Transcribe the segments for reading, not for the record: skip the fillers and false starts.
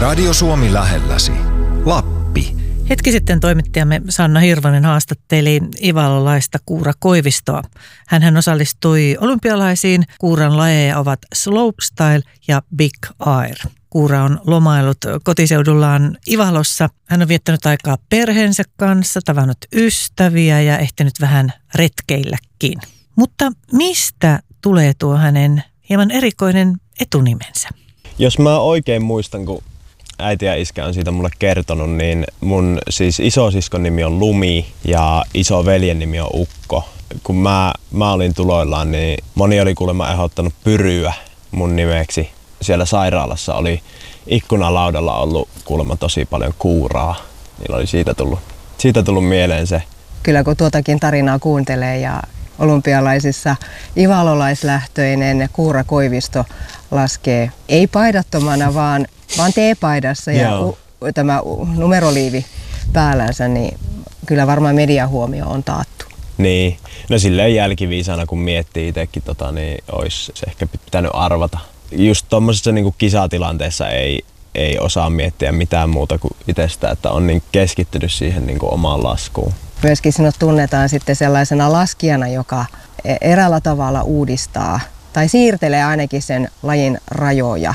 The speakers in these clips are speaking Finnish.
Radio Suomi lähelläsi. Lappi. Hetki sitten toimittajamme Sanna Hirvonen haastatteli ivalolaista Kuura Koivistoa. Hänhän osallistui olympialaisiin. Kuuran lajeja ovat slopestyle ja big air. Kuura on lomaillut kotiseudullaan Ivalossa. Hän on viettänyt aikaa perheensä kanssa, tavannut ystäviä ja ehtinyt vähän retkeilläkin. Mutta mistä tulee tuo hänen hieman erikoinen etunimensä? Jos mä oikein muistan, kun äiti ja iskä on siitä mulle kertonut, niin mun siis isosiskon nimi on Lumi ja isoveljen nimi on Ukko. Kun mä olin tuloillaan, niin moni oli kuulemma ehdottanut Pyryä mun nimeksi. Siellä sairaalassa oli ikkunalaudalla ollut kuulemma tosi paljon kuuraa. Niillä oli siitä tullut mieleen se. Kyllä kun tuotakin tarinaa kuuntelee ja olympialaisissa ivalolaislähtöinen Kuura Koivisto laskee ei paidattomana, vaan teepaidassa ja tämä numeroliivi päällänsä, niin kyllä varmaan median huomio on taattu. Niin, no silleen jälkiviisana kun miettii itsekin, niin olisi se ehkä pitänyt arvata. Just tuommoisessa niin kuin kisatilanteessa ei osaa miettiä mitään muuta kuin itsestä, että on niin keskittynyt siihen niin kuin omaan laskuun. Myöskin sinut tunnetaan sitten sellaisena laskijana, joka eräällä tavalla uudistaa tai siirtelee ainakin sen lajin rajoja.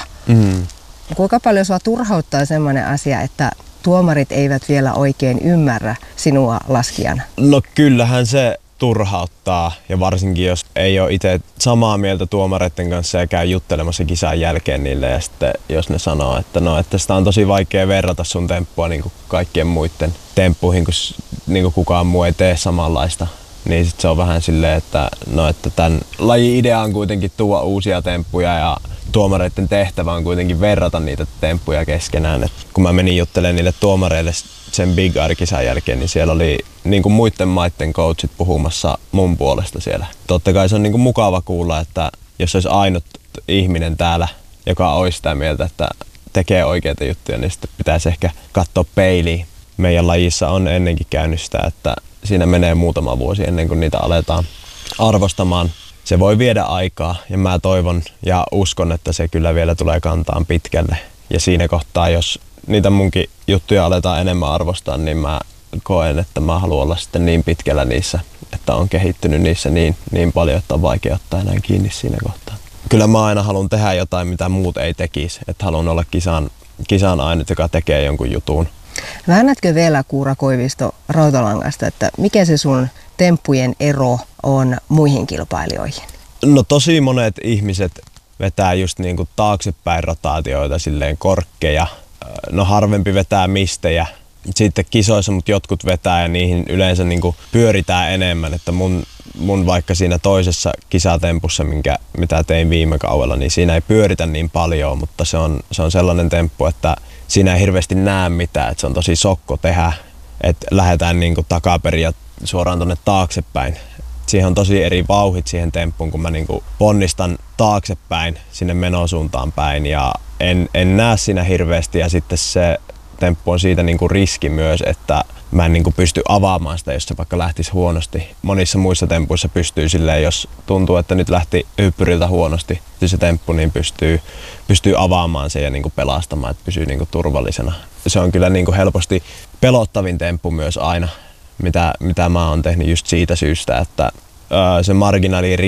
Kuinka paljon sua turhauttaa semmoinen asia, että tuomarit eivät vielä oikein ymmärrä sinua laskijana? No kyllähän se turhauttaa, ja varsinkin jos ei ole itse samaa mieltä tuomareiden kanssa ja käy juttelemassa kisan jälkeen niille, ja sitten jos ne sanoo, että sitä on tosi vaikea verrata sun temppua niin kuin kaikkien muiden temppuihin, kun niin kuin kukaan muu ei tee samanlaista. Niin sit se on vähän silleen, että tämän lajin idea on kuitenkin tuoda uusia temppuja ja tuomareiden tehtävä on kuitenkin verrata niitä temppuja keskenään. Et kun mä menin juttelemaan niille tuomareille sen Big Air-kisan jälkeen, niin siellä oli niin kuin muiden maiden coachit puhumassa mun puolesta siellä. Totta kai se on niin kuin mukava kuulla, että jos olisi ainut ihminen täällä, joka olisi sitä mieltä, että tekee oikeita juttuja, niin sitten pitäisi ehkä katsoa peiliin. Meidän lajissa on ennenkin käynyt sitä, että siinä menee muutama vuosi ennen kuin niitä aletaan arvostamaan. Se voi viedä aikaa ja mä toivon ja uskon, että se kyllä vielä tulee kantaan pitkälle. Ja siinä kohtaa, jos niitä munkin juttuja aletaan enemmän arvostaa, niin mä koen, että mä haluan olla sitten niin pitkällä niissä, että on kehittynyt niissä niin paljon, että on vaikea ottaa enää kiinni siinä kohtaa. Kyllä mä aina haluan tehdä jotain, mitä muut ei tekisi. Että haluan olla kisan ainut, joka tekee jonkun jutun. Väännätkö vielä, Kuura Koivisto, rautalangasta, että mikä se sun temppujen ero on muihin kilpailijoihin? No tosi monet ihmiset vetää just niin kuin taaksepäin rotaatioita, silleen korkkeja. No harvempi vetää mistejä. Sitten kisoissa mut jotkut vetää ja niihin yleensä niin kuin pyöritään enemmän. Että mun vaikka siinä toisessa kisatempussa, mitä tein viime kaudella, niin siinä ei pyöritä niin paljon, mutta se on sellainen temppu, että siinä ei hirveästi näe mitään, että se on tosi sokko tehdä, että lähdetään niin kuin takaperin ja suoraan tonne taaksepäin. Siihen on tosi eri vauhit siihen temppuun, kun mä niin kuin ponnistan taaksepäin sinne menosuuntaan päin ja en näe siinä hirveästi ja sitten se temppu on siitä niin kuin riski myös, että mä en niin kuin pysty avaamaan sitä, jos se vaikka lähtisi huonosti. Monissa muissa tempuissa pystyy silleen, jos tuntuu, että nyt lähti hyppyriltä huonosti se temppu, niin pystyy avaamaan sen ja niin kuin pelastamaan, että pysyy niin kuin turvallisena. Se on kyllä niin kuin helposti pelottavin temppu myös aina, mitä mä oon tehnyt just siitä syystä, että se marginaali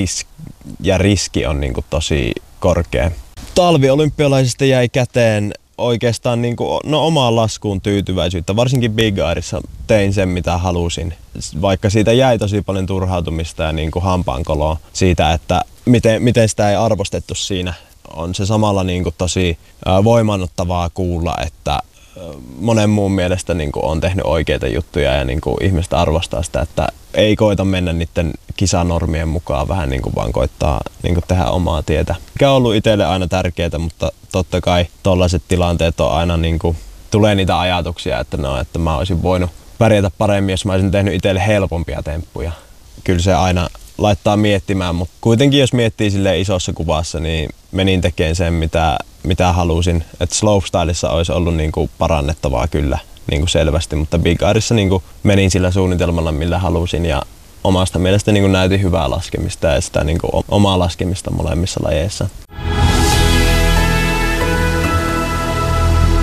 riski on niin kuin tosi korkea. Talviolympialaisista jäi käteen oikeastaan niin kuin, omaan laskuun tyytyväisyyttä. Varsinkin Big Airissa tein sen, mitä halusin. Vaikka siitä jäi tosi paljon turhautumista ja niin kuin hampaankoloa siitä, että miten sitä ei arvostettu siinä. On se samalla niin kuin tosi voimannuttavaa kuulla, että monen muun mielestä niin kuin on tehnyt oikeita juttuja ja niin kuin ihmiset arvostaa sitä, että ei koita mennä niiden kisanormien mukaan, vähän niin kuin vaan koittaa niin kuin tehdä omaa tietä. Mikä on ollut itselle aina tärkeää, mutta totta kai tollaiset tilanteet on aina niin kuin, tulee niitä ajatuksia, että mä olisin voinut pärjätä paremmin, jos mä olisin tehnyt itselle helpompia temppuja. Kyllä se aina laittaa miettimään, mutta kuitenkin jos miettii silleen isossa kuvassa, niin menin tekemään sen, mitä halusin. Että slopestylissa olisi ollut niinku parannettavaa kyllä niinku selvästi, mutta Big Airissa niinku menin sillä suunnitelmalla, millä halusin ja omasta mielestä niinku näytin hyvää laskemista ja sitä niinku omaa laskemista molemmissa lajeissa.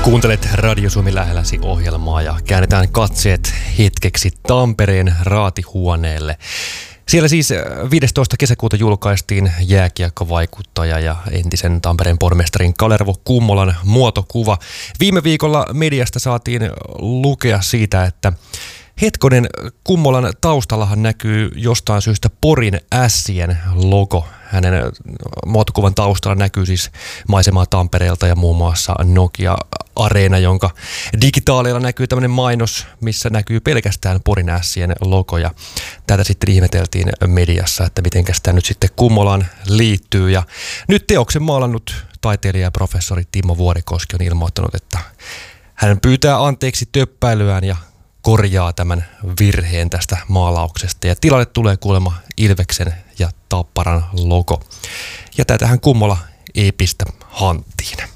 Kuuntelet Radio Suomi lähelläsi -ohjelmaa ja käännetään katseet hetkeksi Tampereen raatihuoneelle. Siellä siis 15. kesäkuuta julkaistiin jääkiekkovaikuttaja ja entisen Tampereen pormestarin Kalervo Kummolan muotokuva. Viime viikolla mediasta saatiin lukea siitä, että hetkonen, Kummolan taustallahan näkyy jostain syystä Porin Ässien logo. Hänen muotokuvan taustalla näkyy siis maisemaa Tampereelta ja muun muassa Nokia-areena, jonka digitaalilla näkyy tämmöinen mainos, missä näkyy pelkästään Porin Ässien logo. Ja tätä sitten ihmeteltiin mediassa, että mitenkäs tämä nyt sitten Kummolaan liittyy. Ja nyt teoksen maalannut taiteilija ja professori Timo Vuorikoski on ilmoittanut, että hän pyytää anteeksi töppäilyään ja korjaa tämän virheen tästä maalauksesta. Ja tilalle tulee kuulemma Ilveksen ja Tapparan logo. Ja tätähän Kummola ei pistä hanttiin.